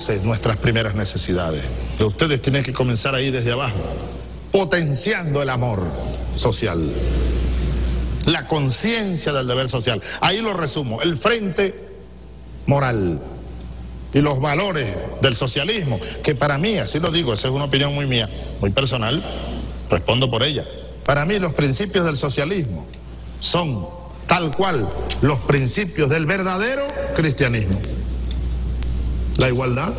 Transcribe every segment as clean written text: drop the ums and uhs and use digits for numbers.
satisface nuestras primeras necesidades. Pero ustedes tienen que comenzar ahí desde abajo, potenciando el amor social, la conciencia del deber social. Ahí lo resumo, el frente moral y los valores del socialismo, que para mí, así lo digo, esa es una opinión muy mía, muy personal, respondo por ella. Para mí los principios del socialismo son tal cual los principios del verdadero cristianismo. La igualdad,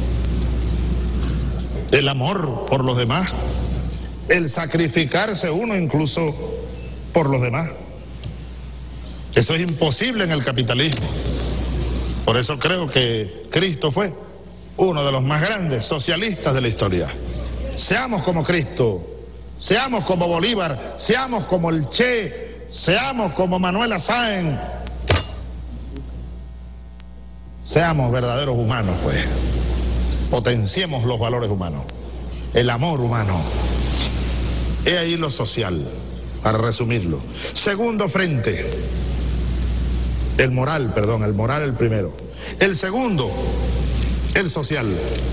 el amor por los demás, el sacrificarse uno incluso por los demás. Eso es imposible en el capitalismo. Por eso creo que Cristo fue uno de los más grandes socialistas de la historia. Seamos como Cristo, seamos como Bolívar, seamos como el Che, seamos como Manuela Sáenz. Seamos verdaderos humanos, pues. Potenciemos los valores humanos, el amor humano. He ahí lo social, para resumirlo. Segundo frente, el moral el primero. El segundo, el social,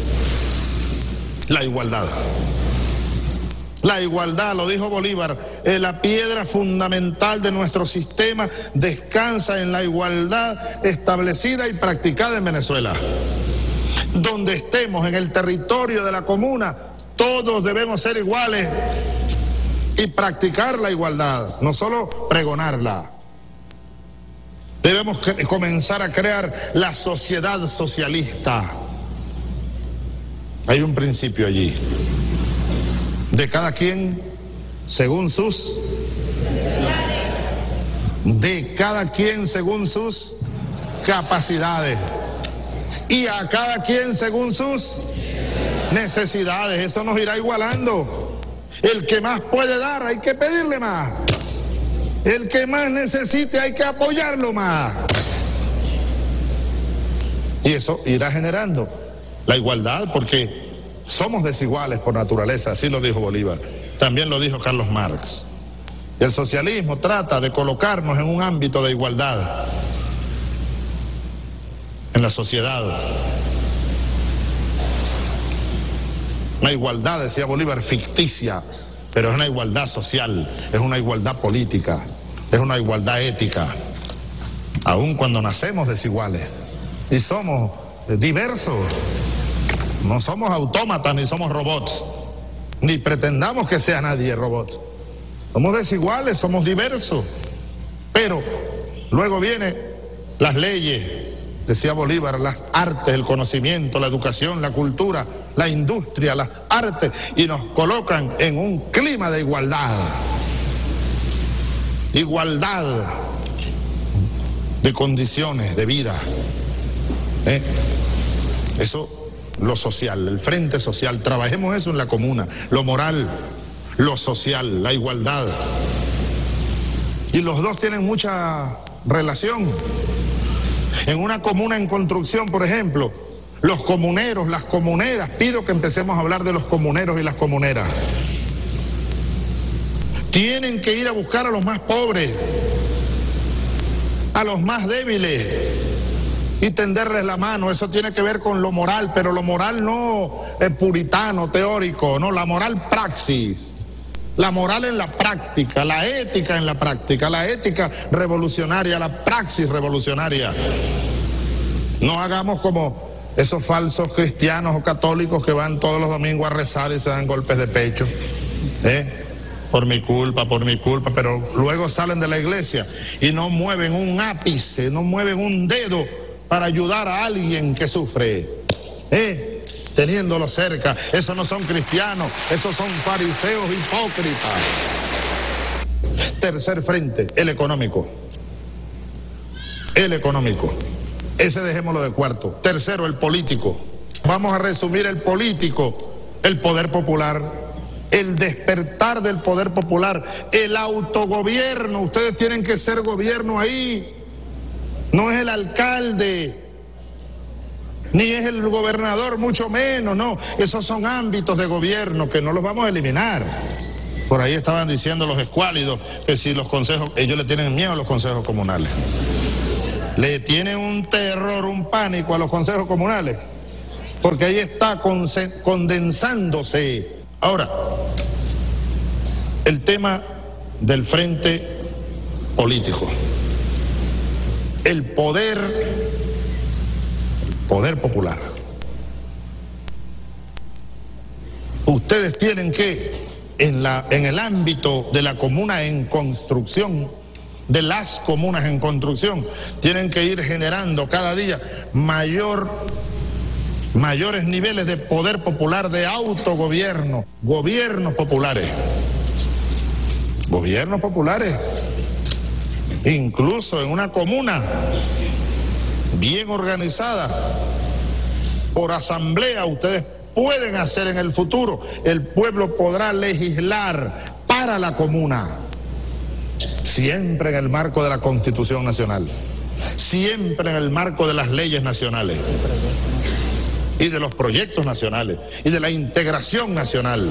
la igualdad. La igualdad, lo dijo Bolívar, la piedra fundamental de nuestro sistema descansa en la igualdad establecida y practicada en Venezuela. Donde estemos, en el territorio de la comuna, todos debemos ser iguales y practicar la igualdad, no solo pregonarla. Debemos comenzar a crear la sociedad socialista. Hay un principio allí. De cada quien según sus capacidades y a cada quien según sus necesidades. Eso nos irá igualando. El que más puede dar, hay que pedirle más. El que más necesite, hay que apoyarlo más. Y eso irá generando la igualdad, porque somos desiguales por naturaleza, así lo dijo Bolívar, también lo dijo Carlos Marx. El socialismo trata de colocarnos en un ámbito de igualdad en la sociedad. Una igualdad, decía Bolívar, ficticia, pero es una igualdad social, es una igualdad política, es una igualdad ética, aun cuando nacemos desiguales y somos diversos. No somos autómatas ni somos robots, ni pretendamos que sea nadie robot. Somos desiguales, somos diversos. Pero luego vienen las leyes, decía Bolívar, las artes, el conocimiento, la educación, la cultura, la industria, las artes, y nos colocan en un clima de igualdad. Igualdad de condiciones de vida. Eso, lo social, el frente social, trabajemos eso en la comuna, lo moral, lo social, la igualdad. Y los dos tienen mucha relación. En una comuna en construcción, por ejemplo, los comuneros, las comuneras, pido que empecemos a hablar de los comuneros y las comuneras. Tienen que ir a buscar a los más pobres, a los más débiles, y tenderles la mano. Eso tiene que ver con lo moral, pero lo moral no puritano, teórico, no, la moral praxis, la moral en la práctica, la ética en la práctica, la ética revolucionaria, la praxis revolucionaria. No hagamos como esos falsos cristianos o católicos que van todos los domingos a rezar y se dan golpes de pecho, por mi culpa, pero luego salen de la iglesia y no mueven un ápice, no mueven un dedo para ayudar a alguien que sufre, teniéndolo cerca. Esos no son cristianos, esos son fariseos hipócritas. Tercer frente, el económico. El económico. Ese dejémoslo de cuarto. Tercero, el político. Vamos a resumir el político, el poder popular, el despertar del poder popular, el autogobierno. Ustedes tienen que ser gobierno ahí. No es el alcalde, ni es el gobernador, mucho menos, no. Esos son ámbitos de gobierno que no los vamos a eliminar. Por ahí estaban diciendo los escuálidos que si los consejos, ellos le tienen miedo a los consejos comunales. Le tienen un terror, un pánico a los consejos comunales. porque ahí está condensándose. Ahora, el tema del frente político, el poder popular. Ustedes tienen que, en el ámbito de la comuna en construcción, de las comunas en construcción, tienen que ir generando cada día mayores niveles de poder popular, de autogobierno, gobiernos populares, incluso en una comuna bien organizada, por asamblea, ustedes pueden hacer en el futuro, el pueblo podrá legislar para la comuna, siempre en el marco de la Constitución Nacional, siempre en el marco de las leyes nacionales y de los proyectos nacionales y de la integración nacional.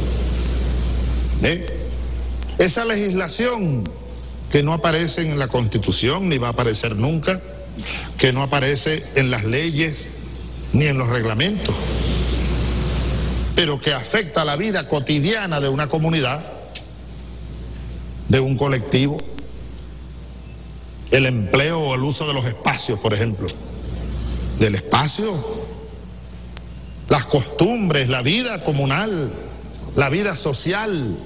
Esa legislación que no aparece en la Constitución ni va a aparecer nunca, que no aparece en las leyes ni en los reglamentos, pero que afecta a la vida cotidiana de una comunidad, de un colectivo, el empleo o el uso de los espacios, por ejemplo, del espacio, las costumbres, la vida comunal, la vida social,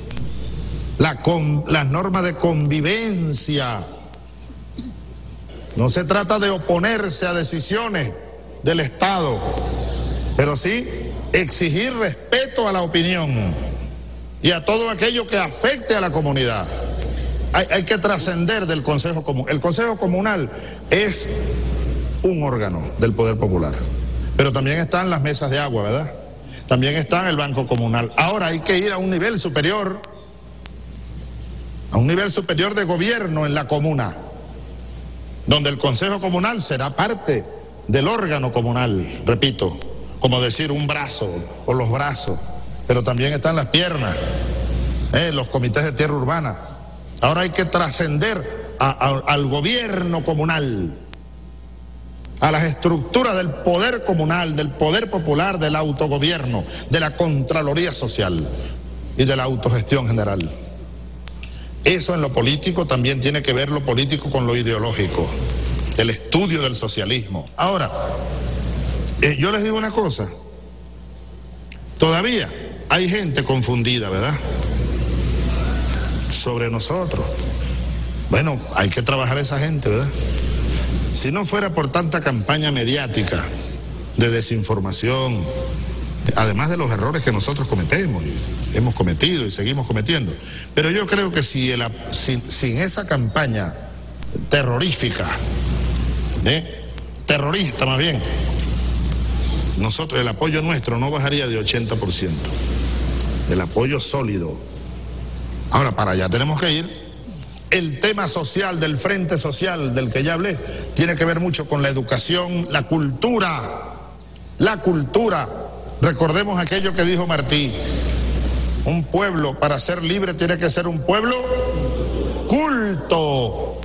las normas de convivencia. No se trata de oponerse a decisiones del Estado, pero sí exigir respeto a la opinión y a todo aquello que afecte a la comunidad. Hay que trascender del Consejo Común. El Consejo Comunal es un órgano del poder popular, pero también están las mesas de agua, ¿verdad? También está el Banco Comunal. Ahora hay que ir a un nivel superior, de gobierno en la comuna, donde el Consejo Comunal será parte del órgano comunal, repito, como decir un brazo o los brazos, pero también están las piernas, los comités de tierra urbana. Ahora hay que trascender al gobierno comunal, a las estructuras del poder comunal, del poder popular, del autogobierno, de la Contraloría Social y de la autogestión general. Eso en lo político también tiene que ver lo político con lo ideológico, el estudio del socialismo. Ahora, yo les digo una cosa, todavía hay gente confundida, ¿verdad?, sobre nosotros. Bueno, hay que trabajar esa gente, ¿verdad? Si no fuera por tanta campaña mediática de desinformación, además de los errores que nosotros cometemos, y hemos cometido y seguimos cometiendo, pero yo creo que sin esa campaña terrorífica, terrorista más bien, el apoyo nuestro no bajaría de 80%, el apoyo sólido. Ahora, para allá tenemos que ir. El tema social del frente social del que ya hablé tiene que ver mucho con la educación, la cultura. Recordemos aquello que dijo Martí: un pueblo, para ser libre, tiene que ser un pueblo culto.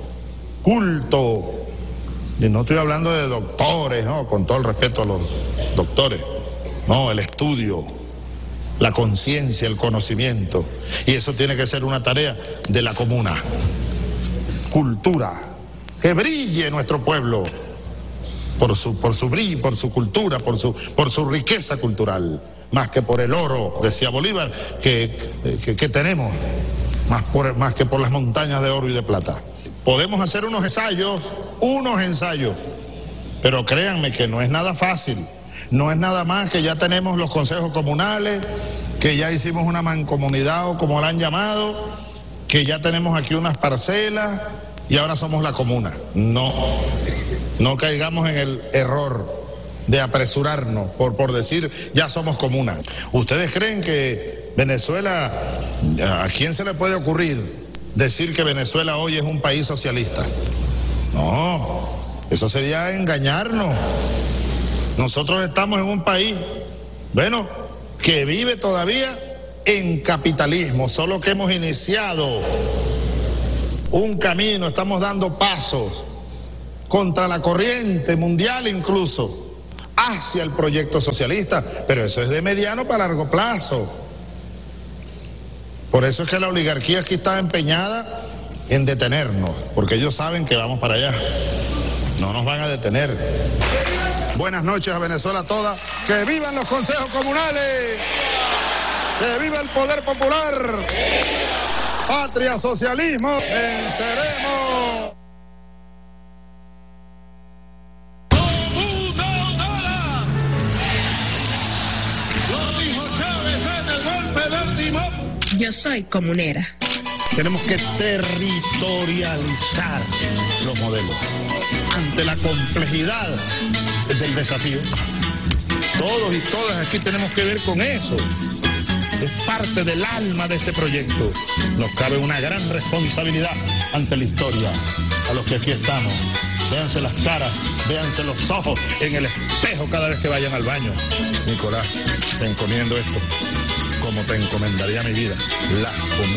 Y no estoy hablando de doctores, ¿no?, con todo el respeto a los doctores. No, el estudio, la conciencia, el conocimiento. Y eso tiene que ser una tarea de la comuna. Cultura. Que brille nuestro pueblo por su brillo, por su cultura, por su riqueza cultural, más que por el oro, decía Bolívar, que tenemos, más que por las montañas de oro y de plata. Podemos hacer unos ensayos, pero créanme que no es nada fácil. No es nada más que ya tenemos los consejos comunales, que ya hicimos una mancomunidad o como la han llamado, que ya tenemos aquí unas parcelas y ahora somos la comuna. No caigamos en el error de apresurarnos por decir ya somos comuna. ¿Ustedes creen que Venezuela, a quién se le puede ocurrir decir que Venezuela hoy es un país socialista? No, eso sería engañarnos. Nosotros estamos en un país, bueno, que vive todavía en capitalismo, solo que hemos iniciado un camino, estamos dando pasos contra la corriente mundial incluso, hacia el proyecto socialista, pero eso es de mediano para largo plazo. Por eso es que la oligarquía aquí está empeñada en detenernos, porque ellos saben que vamos para allá. No nos van a detener. Buenas noches a Venezuela toda. ¡Que vivan los consejos comunales! ¡Que viva el poder popular! ¡Patria, socialismo! ¡Venceremos! Yo soy comunera. Tenemos que territorializar los modelos ante la complejidad del desafío. Todos y todas aquí tenemos que ver con eso. Es parte del alma de este proyecto. Nos cabe una gran responsabilidad ante la historia. A los que aquí estamos, véanse las caras, véanse los ojos en el espejo cada vez que vayan al baño. Nicolás, te encomiendo esto como te encomendaría mi vida, la comida.